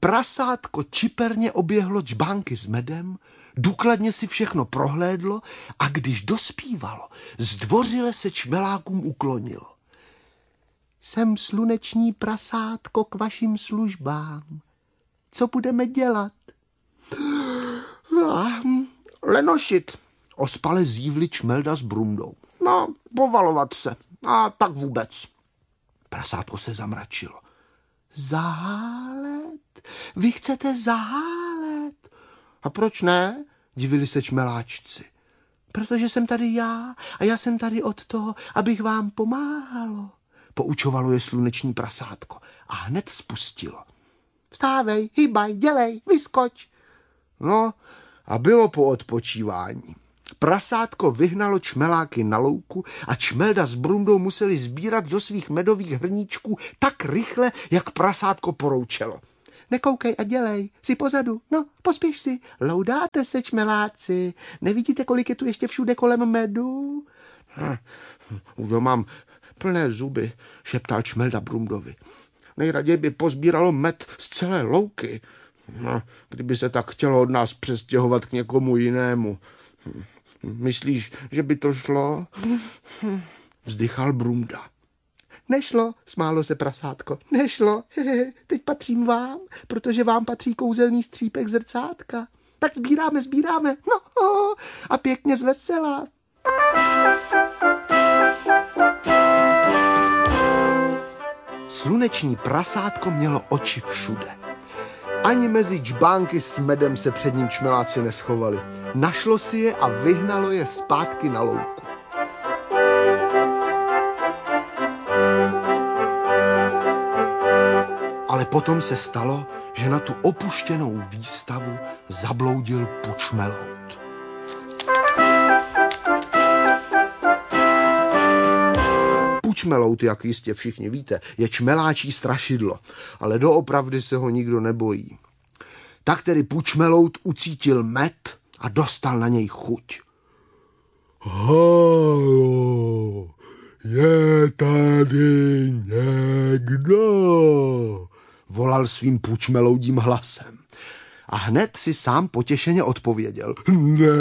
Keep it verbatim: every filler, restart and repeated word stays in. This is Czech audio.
Prasátko čiperně oběhlo džbánky s medem, důkladně si všechno prohlédlo a když dospívalo, zdvořile se čmelákům uklonilo. Jsem sluneční prasátko k vašim službám. Co budeme dělat? Lenošit, ospale zívli Čmelda s Brundou. No, povalovat se. A tak vůbec. Prasátko se zamračilo. Zahálet? Vy chcete zahálet? A proč ne? Divili se čmeláčci. Protože jsem tady já a já jsem tady od toho, abych vám pomáhalo. Poučovalo je sluneční prasátko a hned spustilo. Vstávej, hýbaj, dělej, vyskoč. No a bylo po odpočívání. Prasátko vyhnalo čmeláky na louku a Čmelda s Brundou museli sbírat do svých medových hrníčků tak rychle, jak prasátko poroučelo. Nekoukej a dělej, si pozadu, no, pospěš si, loudáte se, čmeláci, nevidíte, kolik je tu ještě všude kolem medu? Hm, už mám plné zuby, šeptal Čmelda Brundovi. Nejraději by pozbíralo med z celé louky, no, kdyby se tak chtělo od nás přestěhovat k někomu jinému. Myslíš, že by to šlo? Vzdychal Brunda. Nešlo, smálo se prasátko, nešlo, hehe, teď patřím vám, protože vám patří kouzelný střípek zrcátka. Tak sbíráme, sbíráme, no oh, a pěkně zvesela. Sluneční prasátko mělo oči všude. Ani mezi džbánky s medem se před ním čmeláci neschovali. Našlo si je a vyhnalo je zpátky na louku. Ale potom se stalo, že na tu opuštěnou výstavu zabloudil pučmelout. Pučmelout, jak jistě všichni víte, je čmeláčí strašidlo, ale doopravdy se ho nikdo nebojí. Tak tedy pučmelout ucítil med a dostal na něj chuť. Halo, je tady někdo? Volal svým pučmeloudím hlasem. A hned si sám potěšeně odpověděl. Ne,